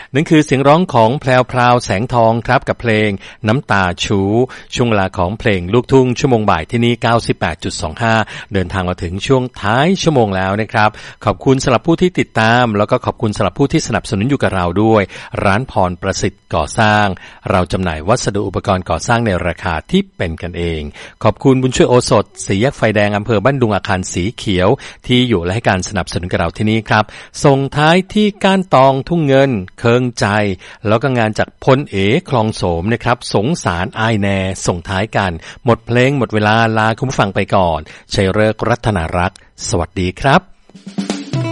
นั่นคือเสียงร้องของแพรวพราวแสงทองครับกับเพลงน้ำตาชูช่วงเวลาของเพลงลูกทุ่งชั่วโมงบ่ายที่นี่ 98.25 เดินทางมาถึงช่วงท้ายชั่วโมงแล้วนะครับขอบคุณสำหรับผู้ที่ติดตามแล้วก็ขอบคุณสำหรับผู้ที่สนับสนุนอยู่กับเราด้วยร้านพรประสิทธิ์ก่อสร้างเราจำหน่ายวัสดุอุปกรณ์ก่อสร้างในราคาที่เป็นกันเองขอบคุณบุญช่วยโอสถสี่แยกไฟแดงอำเภอบ้านดุงอาคารสีเขียวที่อยู่และให้การสนับสนุนกับเราที่นี่ครับส่งท้ายที่ก้านตองทุ่งเงินเคิงใจแล้วก็งานจากพลเอคลองโสมนะครับสงสารอายแน่ส่งท้ายกันหมดเพลงหมดเวลาลาคุณผู้ฟังไปก่อนชัยฤกษ์รัตนารักษ์สวัสดีครับ